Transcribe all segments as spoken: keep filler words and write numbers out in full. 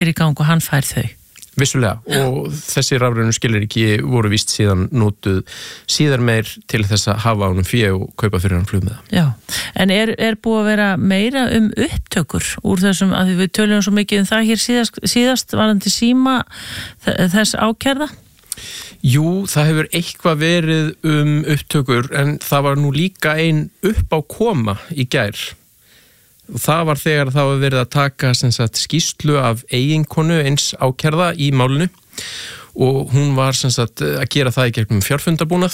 fer í gang og hann fær þau. Vissulega, og þessi rafrænu skilríki voru víst síðan nótuð síðar meir til þess að hafa ánum fé og kaupa fyrir hann flugmiða. Já, en er, er búið að vera meira um upptökur úr þessum, að við töluðum svo mikið um það hér síðast, síðast varðandi síma þess ákærða? Jú, það hefur eitthvað verið um upptökur, en það var nú líka ein upp á koma í gær. Og það var þegar það var verið að taka sem sagt, skýrslu af eiginkonu eins ákærða í málinu og hún var sem sagt, að gera það í gegnum fjárfundabúnað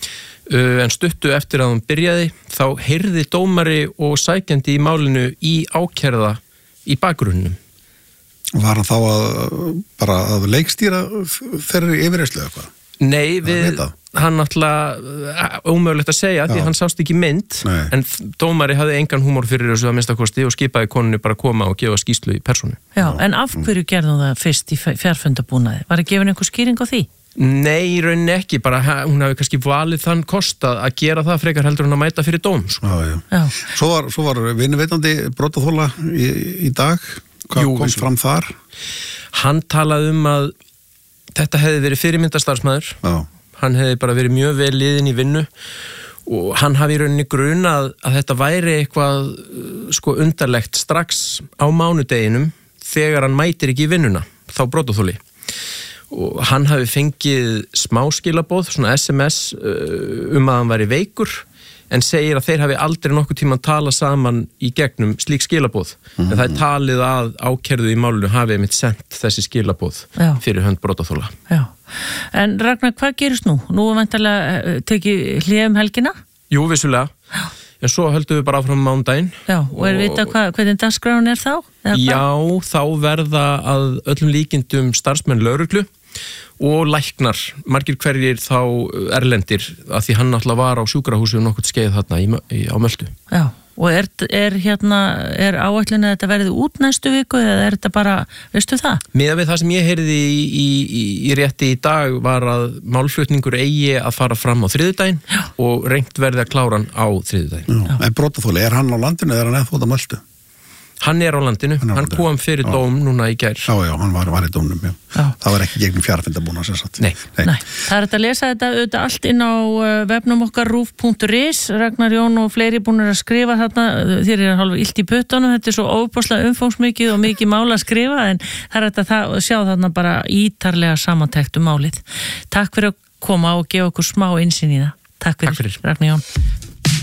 uh, en stuttu eftir að hún byrjaði þá heyrði dómari og sækjandi í málinu í ákærða í bakgrunnum. Var hann þá að, bara að leikstýra þeirri yfirreyslu eða hvað? Nei, við, hann náttúrulega ómögulegt að segja Já. Því hann sást ekki mynd Nei. En dómari hafði engan húmor fyrir þessu að minnstakosti og skipaði konunni bara að koma og gefa skýrslu í persónu. Já, en af hverju gerði hún það fyrst í fjárfundabúnaði? Var að gefa einhver skýring á því? Nei, í rauninni ekki, bara hún hafi kannski valið þann kost að gera það frekar heldur hún að mæta fyrir dóm. Sko. Já, já. Já. Svo var, svo var vinnuveitandi brotaþola í, í dag, hvað Jú, kom fram þar? Hann talaði um að þetta hefði verið fyrirmyndarstarfsmaður. Já. Hann hefði bara verið mjög vel liðinn í vinnu og hann hafi í rauninni grunað að þetta væri eitthvað sko undarlegt strax á mánudeginum þegar hann mætir ekki í vinnuna, þá brotaþoli. Og hann hafi fengið smáskilaboð, svona S M S um að hann væri veikur en segir að þeir hafi aldrei nokkuð tíma að tala saman í gegnum slík skilaboð. Mm-hmm. En það er talið að ákærðu í málinu hafi einmitt sendt þessi skilaboð Já. Fyrir hönd brotaþola. Já. En Ragnar, hvað gerist nú? Nú er væntanlega tekið hlé um helgina? Jú, vissulega. Já. En svo höldum við bara áfram mánudaginn. Já, og er vita hvað, hvernig dagskráin er þá? Já, þá verða að öllum líkindum starfsmenn lögreglu og læknar, margir hverjir þá erlendir, að því hann náttúrulega var á sjúkrahúsi og nokkurt skeið þarna í, í, á Möltu. Já, og er, er hérna, er áætlun að þetta verði út næstu viku eða er þetta bara, veistu það? Miðað við það sem ég heyrði í, í, í, í rétti í dag var að málflutningur eigi að fara fram á þriðjudaginn og reynt verði að klára hann á þriðjudaginn. Já, en brotaþoli, er hann á landinu eða er hann eða þótt á Möltu? Hann er á landinu, hann, hann kom fyrir já. Dóm núna í gær. Já, já, hann var, var í dómnum, já. já. Það var ekki gegnum fjárfundabúna, sem sagt. Nei. Nei. Nei. Það er þetta að lesa þetta auðvitað allt inn á vefnum okkar rúf punktur is. Ragnar Jón og fleiri búin að skrifa þarna, þér er hálfa illt í puttunum, þetta er svo óbúslega umfangsmikið og mikið mál að skrifa, en það er þetta að sjá þarna bara ítarlega samantekt um málið. Takk fyrir að koma og gefa okkur smá innsýn í það. Takk fyrir, Takk fyrir. Ragnar Jón.